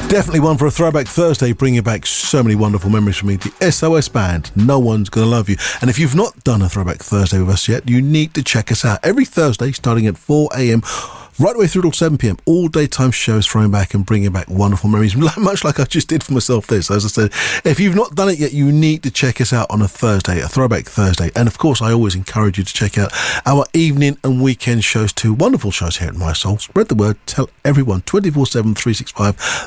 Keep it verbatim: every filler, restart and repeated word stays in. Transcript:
Definitely one for a Throwback Thursday, bringing back so many wonderful memories for me. The S O S Band, No One's Gonna Love You. And if you've not done a Throwback Thursday with us yet, you need to check us out. Every Thursday, starting at four a.m, right away through till seven p.m, all daytime shows throwing back and bringing back wonderful memories, much like I just did for myself this. As I said, if you've not done it yet, you need to check us out on a Thursday, a Throwback Thursday. And of course, I always encourage you to check out our evening and weekend shows too. Wonderful shows here at My Soul. Spread the word, tell everyone, twenty-four seven, three sixty-five.